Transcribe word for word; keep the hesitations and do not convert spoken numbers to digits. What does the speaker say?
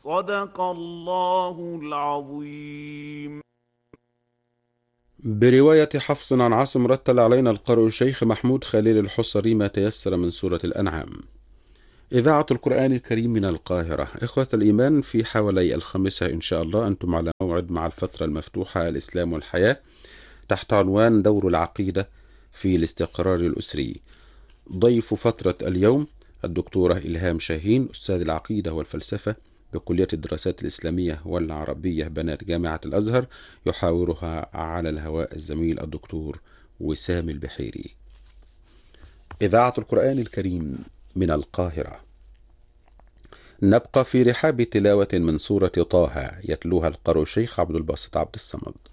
صدق الله العظيم. برواية حفص عن عاصم رتل علينا القارئ الشيخ محمود خليل الحصري ما تيسر من سورة الأنعام. إذاعة القرآن الكريم من القاهرة. إخوة الإيمان، في حوالي الخامسة إن شاء الله أنتم على موعد مع الفترة المفتوحة الإسلام والحياة تحت عنوان دور العقيدة في الاستقرار الأسري. ضيف فترة اليوم الدكتورة إلهام شاهين، أستاذ العقيدة والفلسفة بكلية الدراسات الإسلامية والعربية بنات جامعة الأزهر. يحاورها على الهواء الزميل الدكتور وسام البحيري. إذاعة القرآن الكريم من القاهرة. نبقى في رحاب تلاوة من سورة طه، يتلوها القارئ الشيخ عبد الباسط عبد الصمد.